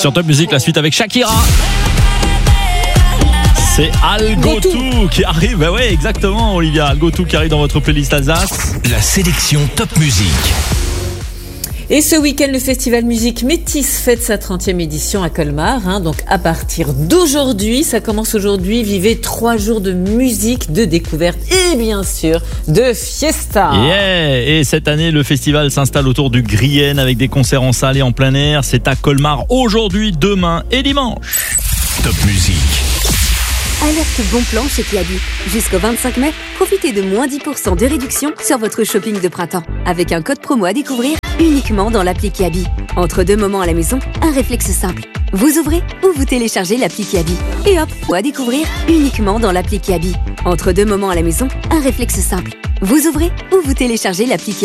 Sur Top Music, la suite avec Shakira. C'est Algotou qui arrive. Bah ouais, exactement, Olivia. Algotou qui arrive dans votre playlist Alsace. La sélection Top Music. Et ce week-end, le festival Musique Métis fête sa 30e édition à Colmar. Donc à partir d'aujourd'hui, ça commence aujourd'hui, vivez 3 jours de musique, de découverte et bien sûr de fiesta. Yeah. Et cette année, le festival s'installe autour du Grienne avec des concerts en salle et en plein air. C'est à Colmar aujourd'hui, demain et dimanche. Top Music. Alerte bon plan chez Kiabi. Jusqu'au 25 mai, profitez de moins 10% de réduction sur votre shopping de printemps. Avec un code promo à découvrir uniquement dans l'appli Kiabi. Entre 2 moments à la maison, un réflexe simple. Vous ouvrez ou vous téléchargez l'appli Kiabi. Et hop, à découvrir uniquement dans l'appli Kiabi. Entre 2 moments à la maison, un réflexe simple. Vous ouvrez ou vous téléchargez l'appli Kiabi.